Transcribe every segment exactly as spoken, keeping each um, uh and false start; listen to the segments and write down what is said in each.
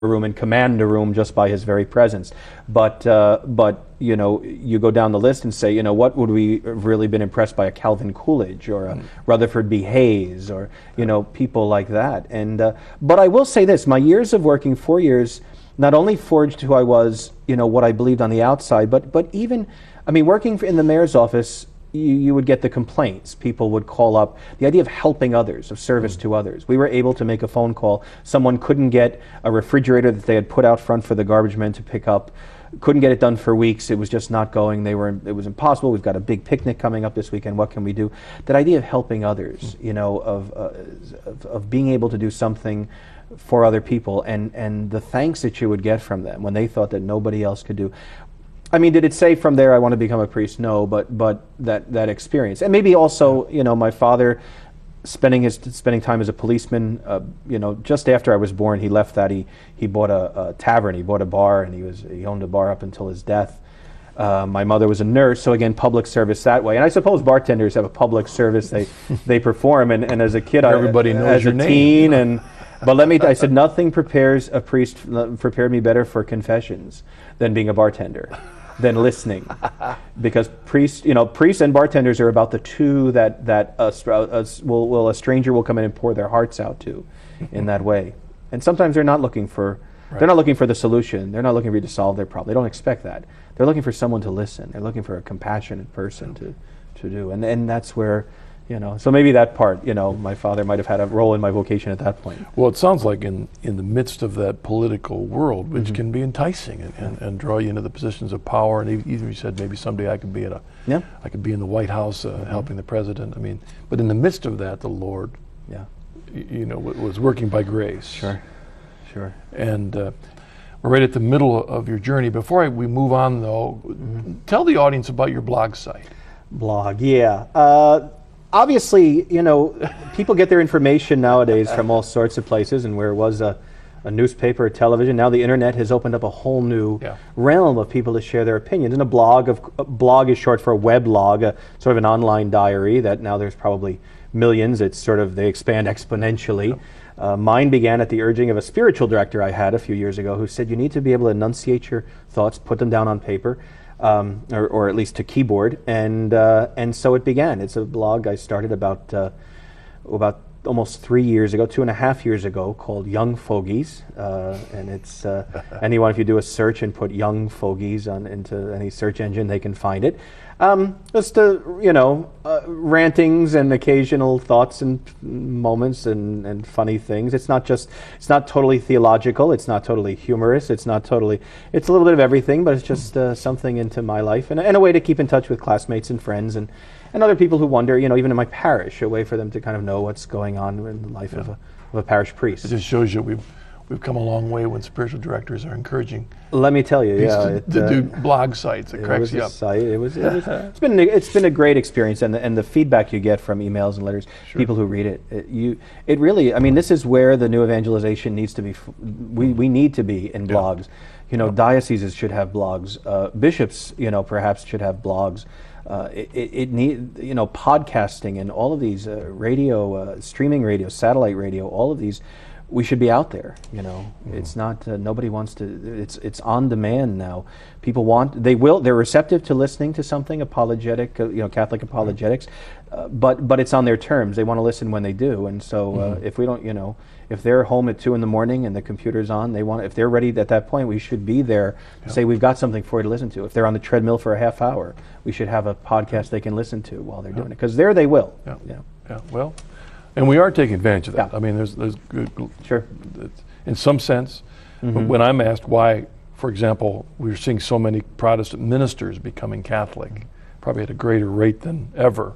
room and command a room just by his very presence. But uh, but you know, you go down the list and say, you know, what would we have really been impressed by? A Calvin Coolidge or a mm. Rutherford B. Hayes, or you know, people like that. And uh, but I will say this: my years of working, four years, not only forged who I was, you know, what I believed on the outside, but but even, I mean, working in the mayor's office. You, you would get the complaints. People would call up. The idea of helping others, of service mm. to others. We were able to make a phone call. Someone couldn't get a refrigerator that they had put out front for the garbage men to pick up. Couldn't get it done for weeks. It was just not going. They were. It was impossible. We've got a big picnic coming up this weekend. What can we do? That idea of helping others, mm. you know, of, uh, of of being able to do something for other people, and and the thanks that you would get from them when they thought that nobody else could do. I mean, did it say from there I want to become a priest? No, but but that that experience, and maybe also, you know, my father spending his spending time as a policeman. Uh, you know, just after I was born, he left that. He he bought a, a tavern. He bought a bar, and he was he owned a bar up until his death. Uh, my mother was a nurse, so again, public service that way. And I suppose bartenders have a public service they they perform. And, and as a kid, everybody I, knows as your a name. teen, and but let me. I said nothing prepares a priest prepared me better for confessions than being a bartender. Than listening, because priests, you know, priests and bartenders are about the two that that a, a, will, will a stranger will come in and pour their hearts out to, in that way. And sometimes they're not looking for, right. they're not looking for the solution. They're not looking for you to solve their problem. They don't expect that. They're looking for someone to listen. They're looking for a compassionate person to, to do. And and that's where, you know, so maybe that part, you know, my father might have had a role in my vocation at that point. Well, it sounds like in, in the midst of that political world, which mm-hmm. can be enticing and, and, and draw you into the positions of power, and even you said maybe someday I could be at a, yeah. I could be in the White House uh, mm-hmm. helping the president. I mean, but in the midst of that, the Lord, yeah, y- you know, w- was working by grace. Sure, sure. And uh, we're right at the middle of your journey. Before I, we move on, though, mm-hmm. tell the audience about your blog site. Blog, yeah. Uh, Obviously, you know, people get their information nowadays from all sorts of places, and where it was a, a newspaper or television, now the internet has opened up a whole new yeah. realm of people to share their opinions. And a blog, of, a blog is short for a weblog, a sort of an online diary that now there's probably millions. It's sort of, they expand exponentially. Yeah. Uh, mine began at the urging of a spiritual director I had a few years ago who said, you need to be able to enunciate your thoughts, put them down on paper. Um, or, or at least to keyboard, and uh, and so it began. It's a blog I started about uh, about almost three years ago, two and a half years ago, called Young Fogies, uh, and it's uh, anyone, if you do a search and put Young Fogies on into any search engine, they can find it. Um, just uh, you know, uh, rantings and occasional thoughts and moments and, and funny things. It's not just, it's not totally theological. It's not totally humorous. It's not totally, it's a little bit of everything, but it's just uh, something into my life and, and a way to keep in touch with classmates and friends and, and other people who wonder, you know, even in my parish, a way for them to kind of know what's going on in the life yeah. of, a, of a parish priest. It just shows you we've we've come a long way when spiritual directors are encouraging. Let me tell you, yeah, to, it, to uh, do blog sites. It, it cracks you up. Site. It was. It was it's been. It's been a great experience, and the, and the feedback you get from emails and letters, sure. people who read it, it, you, it really. I mean, this is where the new evangelization needs to be. F- we we need to be in blogs. Yeah. You know, yeah. dioceses should have blogs. Uh, bishops, you know, perhaps should have blogs. Uh, it, it, it need, you know, podcasting and all of these uh, radio, uh, streaming radio, satellite radio, all of these. We should be out there, you know. Mm. It's not, uh, nobody wants to, it's it's on demand now. People want, they will, they're receptive to listening to something apologetic, uh, you know, Catholic apologetics, uh, but but it's on their terms. They want to listen when they do. And so uh, mm. if we don't, you know, if they're home at two in the morning and the computer's on, they want, if they're ready at that point, we should be there to yep. say, we've got something for you to listen to. If they're on the treadmill for a half hour, we should have a podcast they can listen to while they're yep. doing it. Because there they will. Yeah. Yeah. yeah. Well, and we are taking advantage of that. Yeah. I mean, there's, there's good, sure. in some sense, mm-hmm. but when I'm asked why, for example, we're seeing so many Protestant ministers becoming Catholic, mm-hmm. probably at a greater rate than ever,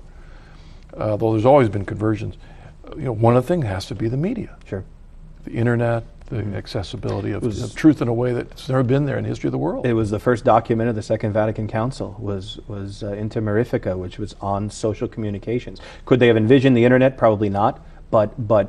uh, though there's always been conversions. Uh, you know, one of the things has to be the media. Sure. The internet, the mm-hmm. accessibility of, of truth in a way that's never been there in the history of the world. It was the first document of the Second Vatican Council, was was uh, Inter Mirifica, which was on social communications. Could they have envisioned the internet? Probably not, but but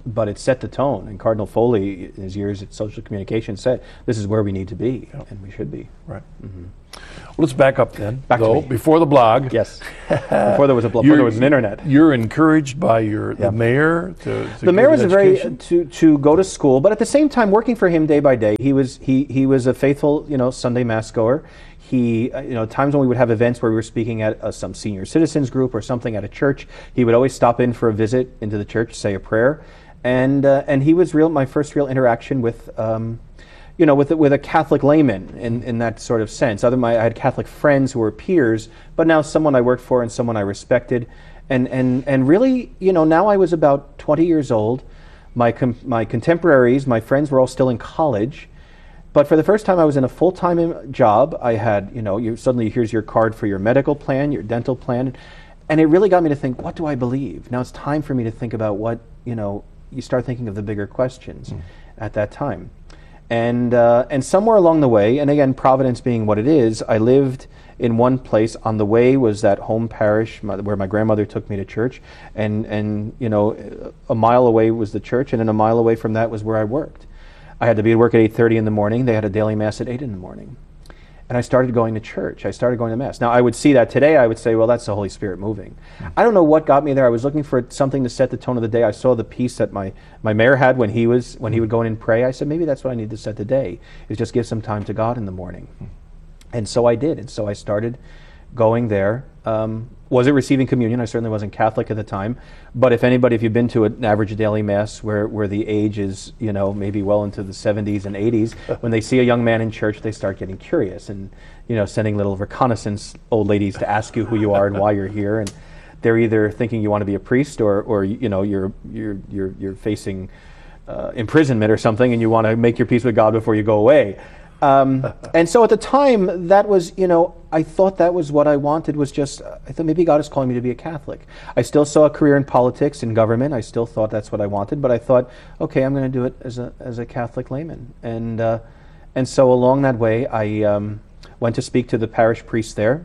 but it set the tone. And Cardinal Foley, in his years at Social Communication, said, this is where we need to be, yep. and we should be. Right. Mm-hmm. Well, let's back up then. Back though, to me. Before the blog. Yes. Before there was a blog, before there was an internet. You're encouraged by your yep. the mayor to, to the mayor was a very education? to to go to school, but at the same time, working for him day by day, he was he he was a faithful, you know, Sunday mass goer. He, uh, you know, times when we would have events where we were speaking at uh, some senior citizens group or something at a church, he would always stop in for a visit into the church, say a prayer, and uh, and he was real. My first real interaction with, um, you know, with with a Catholic layman in, in that sort of sense. Other, my I had Catholic friends who were peers, but now someone I worked for and someone I respected, and and and really, you know, now I was about twenty years old. My com- my contemporaries, my friends were all still in college. But for the first time, I was in a full-time job. I had, you know, you suddenly here's your card for your medical plan, your dental plan, and it really got me to think, what do I believe? Now it's time for me to think about what, you know, you start thinking of the bigger questions mm. at that time. And uh, and somewhere along the way, and again, Providence being what it is, I lived in one place. On the way was that home parish my, where my grandmother took me to church, and, and, you know, a mile away was the church, and then a mile away from that was where I worked. I had to be at work at eight thirty in the morning. They had a daily mass at eight in the morning. And I started going to church. I started going to mass. Now, I would see that today. I would say, well, that's the Holy Spirit moving. Mm-hmm. I don't know what got me there. I was looking for something to set the tone of the day. I saw the peace that my, my mayor had when he was when he would go in and pray. I said, maybe that's what I need to set the day, is just give some time to God in the morning. Mm-hmm. And so I did. And so I started going there. Um, wasn't receiving communion. I certainly wasn't Catholic at the time. But if anybody, if you've been to an average daily mass where, where the age is, you know, maybe well into the seventies and eighties, when they see a young man in church, they start getting curious and, you know, sending little reconnaissance old ladies to ask you who you are and why you're here. And they're either thinking you want to be a priest or, or you know, you're you're you're you're facing uh, imprisonment or something, and you want to make your peace with God before you go away. Um, and so at the time, that was, you know, I thought that was what I wanted, was just, I thought maybe God is calling me to be a Catholic. I still saw a career in politics, in government. I still thought that's what I wanted, but I thought, okay, I'm going to do it as a as a Catholic layman. And uh, and so along that way, I um, went to speak to the parish priest there.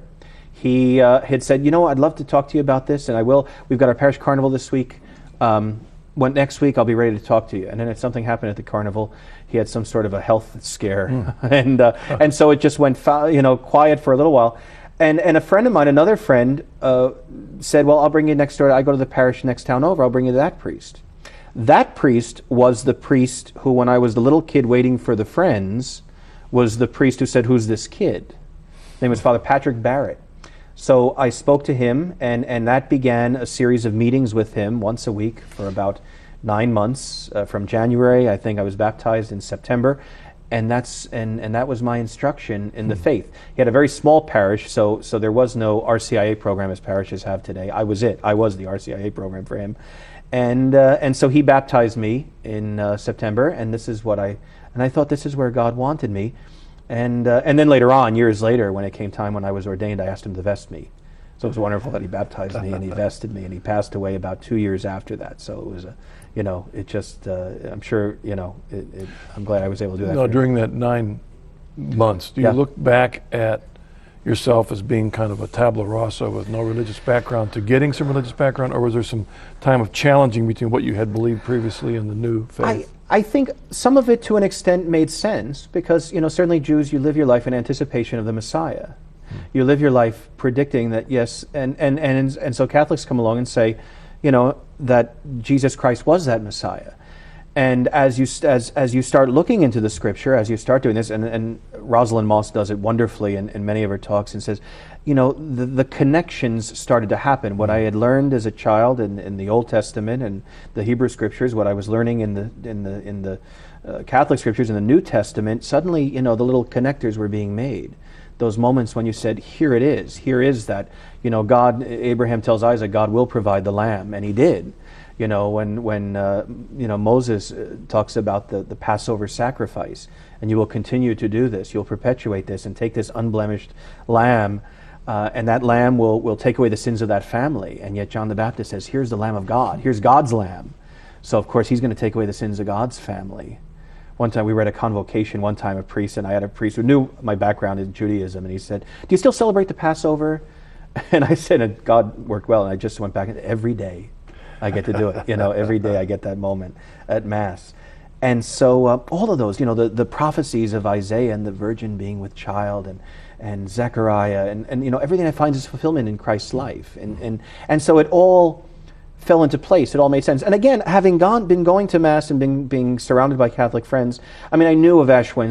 He uh, had said, you know, I'd love to talk to you about this, and I will. We've got our parish carnival this week. Um, when next week I'll be ready to talk to you. And then if something happened at the carnival, he had some sort of a health scare, mm. and uh, and so it just went fa- you know quiet for a little while. And and a friend of mine, another friend, uh, said, well, I'll bring you next door. I go to the parish next town over. I'll bring you to that priest. That priest was the priest who, when I was the little kid waiting for the friends, was the priest who said, who's this kid? His name was Father Patrick Barrett. So I spoke to him, and, and that began a series of meetings with him once a week for about nine months. Uh, from January, I think I was baptized in September, and that's and, and that was my instruction in the mm-hmm. faith. He had a very small parish, so so there was no R C I A program as parishes have today. I was it. I was the R C I A program for him, and uh, and so he baptized me in uh, September, and this is what I and I thought this is where God wanted me. And uh, and then later on, years later, when it came time when I was ordained, I asked him to vest me. So it was wonderful that he baptized me and he vested me, and he passed away about two years after that. So it was a, you know, it just, uh, I'm sure, you know, it, it, I'm glad I was able to do that. No, during that nine months, do you yeah. look back at yourself as being kind of a tabula rasa with no religious background to getting some religious background, or was there some time of challenging between what you had believed previously and the new faith? I, I think some of it, to an extent, made sense because, you know, certainly Jews, you live your life in anticipation of the Messiah. Mm. You live your life predicting that, yes, and, and, and, and so Catholics come along and say, you know, that Jesus Christ was that Messiah. And as you as as you start looking into the Scripture, as you start doing this, and, and Rosalind Moss does it wonderfully in, in many of her talks, and says, you know, the, the connections started to happen. What I had learned as a child in, in the Old Testament and the Hebrew Scriptures, what I was learning in the in the in the uh, Catholic Scriptures in the New Testament, suddenly, you know, the little connectors were being made. Those moments when you said, here it is, here is that, you know, God, Abraham tells Isaac, God will provide the lamb, and he did. You know, when when uh, you know Moses uh, talks about the, the Passover sacrifice, and you will continue to do this, you'll perpetuate this, and take this unblemished lamb, uh, and that lamb will, will take away the sins of that family. And yet John the Baptist says, here's the Lamb of God, here's God's lamb. So of course he's going to take away the sins of God's family. One time we were at a convocation, one time a priest, and I had a priest who knew my background in Judaism, and he said, do you still celebrate the Passover? And I said, and God worked well, and I just went back every day. I get to do it. You know, every day I get that moment at Mass. And so uh, all of those, you know, the, the prophecies of Isaiah and the virgin being with child, and and Zechariah, and, and you know, everything that finds its fulfillment in Christ's life. And, and, and so it all fell into place. It all made sense. And again, having gone, been going to Mass and been being surrounded by Catholic friends, I mean, I knew of Ash Wednesday